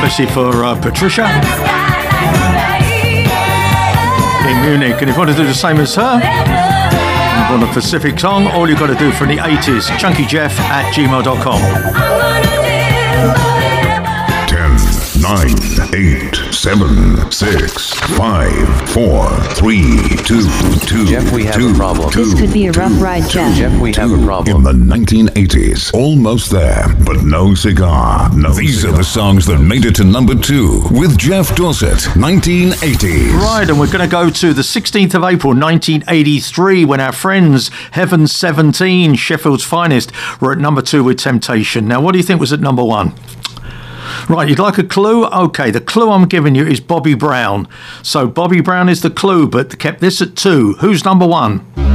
obviously for Patricia in Munich. And if you want to do the same as her, you want a Pacific song, all you've got to do from the 80s, chunkyjeff@gmail.com. 10, 9, 8, 7, 6, 5, 4, 3, 2. Jeff, we have a problem. This could be a rough ride, Jeff. Jeff, we have a problem. In the 1980s, almost there, but no cigar. These are the songs that made it to number 2 with Jeff Dorset, 1980s. Right, and we're going to go to the 16th of April, 1983, when our friends Heaven 17, Sheffield's finest, were at number 2 with Temptation. Now, what do you think was at number 1? Right, you'd like a clue? Okay, the clue I'm giving you is Bobby Brown. So Bobby Brown is the clue, but kept this at 2. Who's number 1?